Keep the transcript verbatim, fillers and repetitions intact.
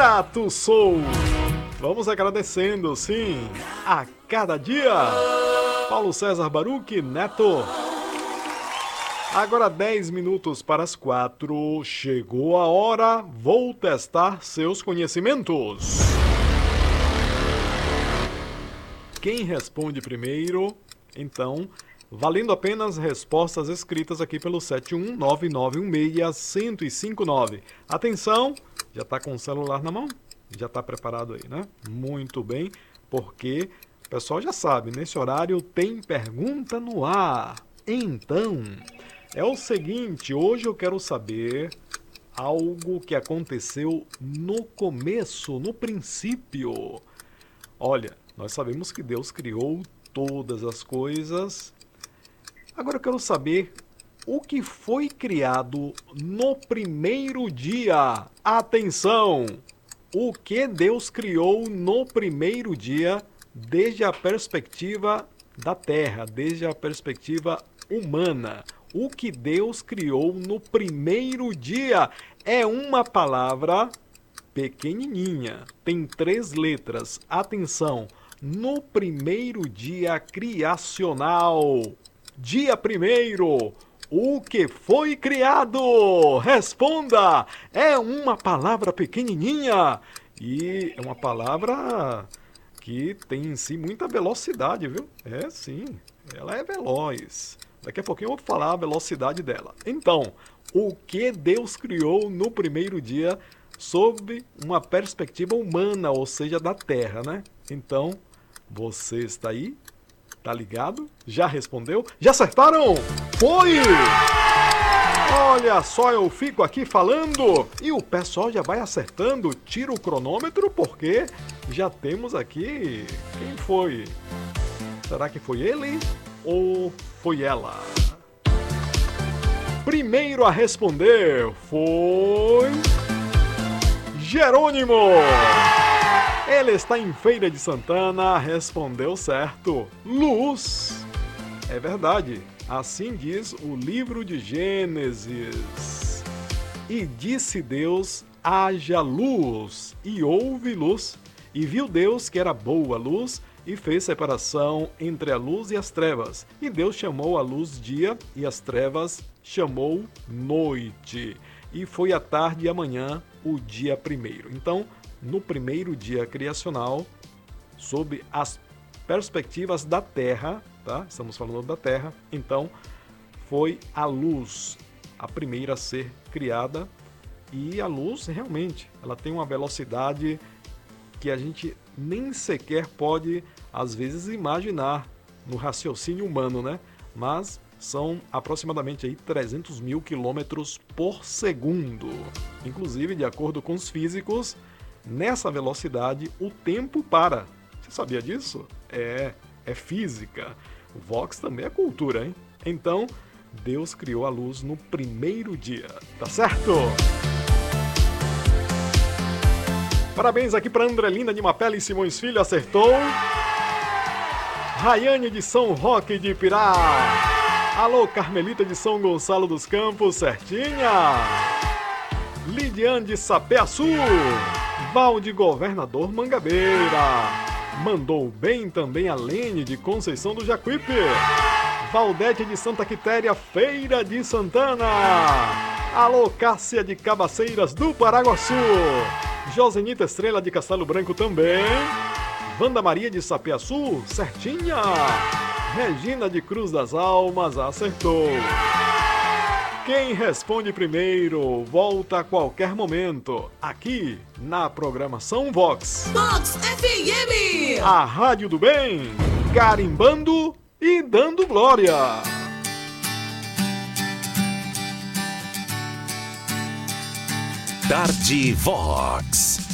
grato sou. Vamos agradecendo, sim, a cada dia. Paulo César Baruch Neto. Agora dez minutos para as quatro. Chegou a hora. Vou testar seus conhecimentos. Quem responde primeiro, então, valendo apenas respostas escritas aqui pelo sete um nove nove um seis um zero cinco nove. Atenção, já está com o celular na mão? Já está preparado aí, né? Muito bem, porque o pessoal já sabe, nesse horário tem pergunta no ar. Então, é o seguinte, hoje eu quero saber algo que aconteceu no começo, no princípio. Olha, nós sabemos que Deus criou todas as coisas. Agora eu quero saber o que foi criado no primeiro dia. Atenção! O que Deus criou no primeiro dia, desde a perspectiva da Terra, desde a perspectiva humana. O que Deus criou no primeiro dia é uma palavra pequenininha, tem três letras. Atenção! No primeiro dia criacional. Dia primeiro, o que foi criado? Responda! É uma palavra pequenininha e é uma palavra que tem em si muita velocidade, viu? É sim, ela é veloz. Daqui a pouquinho eu vou falar a velocidade dela. Então, o que Deus criou no primeiro dia sob uma perspectiva humana, ou seja, da Terra, né? Então, você está aí? Tá ligado? Já respondeu? Já acertaram? Foi! Olha só, eu fico aqui falando e o pessoal já vai acertando. Tira o cronômetro porque já temos aqui... Quem foi? Será que foi ele ou foi ela? Primeiro a responder foi... Jerônimo! Ele está em Feira de Santana, respondeu certo. Luz. É verdade, assim diz o livro de Gênesis. E disse Deus, haja luz, e houve luz. E viu Deus que era boa a luz, e fez separação entre a luz e as trevas. E Deus chamou a luz dia, e as trevas chamou noite. E foi a tarde e a manhã o dia primeiro. Então, no primeiro dia criacional, sob as perspectivas da Terra, tá? Estamos falando da Terra, então foi a luz a primeira a ser criada, e a luz realmente, ela tem uma velocidade que a gente nem sequer pode, às vezes, imaginar no raciocínio humano, né? Mas são aproximadamente aí trezentos mil quilômetros por segundo. Inclusive, de acordo com os físicos, nessa velocidade, o tempo para. Você sabia disso? É, é física. O Vox também é cultura, hein? Então, Deus criou a luz no primeiro dia. Tá certo? Parabéns aqui para Andrelina de Mapela e Simões Filho, acertou. Rayane de São Roque de Pirá. Alô, Carmelita de São Gonçalo dos Campos, certinha. Lidiane de Sapé-Açu. Val de Governador Mangabeira. Mandou bem também a Lene de Conceição do Jacuípe. Valdete de Santa Quitéria, Feira de Santana. Alô, Cássia de Cabaceiras do Paraguaçu. Josenita Estrela de Castelo Branco também. Wanda Maria de Sapé-Açu, certinha. Regina de Cruz das Almas, acertou. Quem responde primeiro volta a qualquer momento, aqui na programação Vox. Vox F M! A Rádio do Bem, carimbando e dando glória. Tarde Vox.